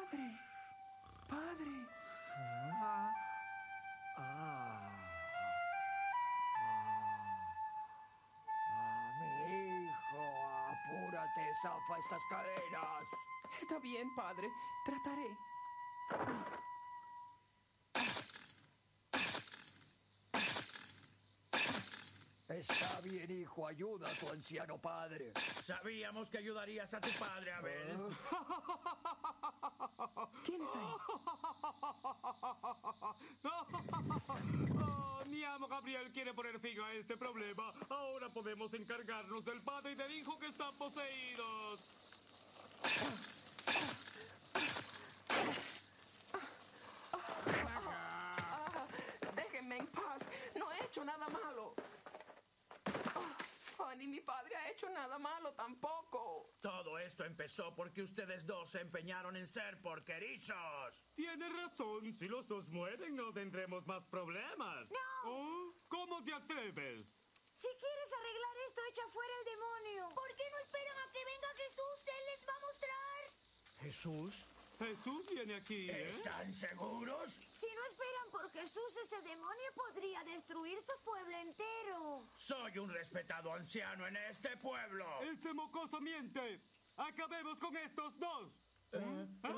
Padre. Padre. Mi hijo, apúrate, zafa estas cadenas. Está bien, padre. Trataré. Está bien, hijo, ayuda a tu anciano padre. Sabíamos que ayudarías a tu padre, Abel. ¿Quién está ahí? Mi amo Gabriel quiere poner fin a este problema. Ahora podemos encargarnos del padre y del hijo que están poseídos. Déjenme en paz. No he hecho nada malo. Ni mi padre ha hecho nada malo tampoco. Todo esto empezó porque ustedes dos se empeñaron en ser porquerizos. Tienes razón. Si los dos mueren, no tendremos más problemas. ¡No! ¿Oh? ¿Cómo te atreves? Si quieres arreglar esto, echa fuera el demonio. ¿Por qué no esperan a que venga Jesús? Él les va a mostrar. ¿Jesús? Jesús viene aquí, ¿eh? ¿Están seguros? Si no esperan por Jesús, ese demonio podría destruir su pueblo entero. Soy un respetado anciano en este pueblo. Ese mocoso miente. Acabemos con estos dos.